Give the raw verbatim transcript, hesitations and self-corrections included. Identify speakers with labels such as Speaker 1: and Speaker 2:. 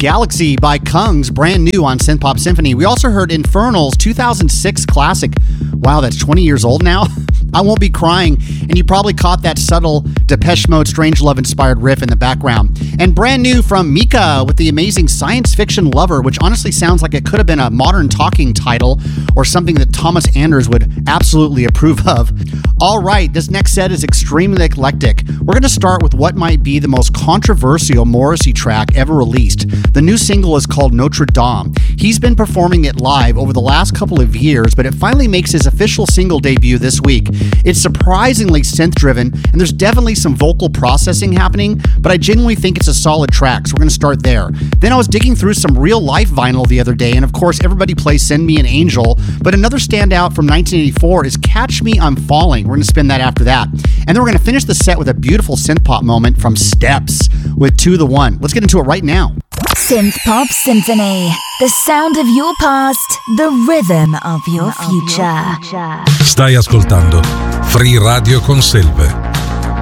Speaker 1: Galaxy by Kungs, brand new on Synth Pop Symphony. We also heard Infernal's two thousand six classic. Wow, that's twenty years old now. I Won't Be Crying, and you probably caught that subtle Depeche Mode Strangelove inspired riff in the background. And brand new from Mika with the amazing Science Fiction Lover, which honestly sounds like it could have been a modern talking title or something that Thomas Anders would absolutely approve of. All right, this next set is extremely eclectic. We're going to start with what might be the most controversial Morrissey track ever released. The new single is called Notre Dame. He's been performing it live over the last couple of years, but it finally makes his official single debut this week. It's surprisingly synth-driven, and there's definitely some vocal processing happening, but I genuinely think it's a solid track, so we're going to start there. Then I was digging through some real-life vinyl the other day, and of course, everybody plays Send Me an Angel, but another standout from nineteen eighty-four is Catch Me I'm Falling. We're going to spin that after that. And then we're going to finish the set with a beautiful synth-pop moment from Steps with To The One. Let's get into it right now.
Speaker 2: Synth Pop Symphony, the sound of your past, the rhythm of your future.
Speaker 3: Stai ascoltando Free Radio con Selve.